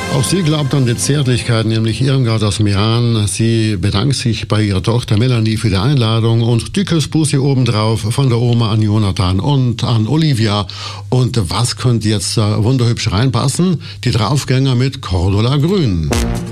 Auch sie glaubt an die Zärtlichkeit, nämlich Irmgard aus Meran. Sie bedankt sich bei ihrer Tochter Melanie für die Einladung und dickes Bussi obendrauf von der Oma an Jonathan und an Olivia. Und was könnte jetzt wunderhübsch reinpassen? Die Draufgänger mit Cordula Grün.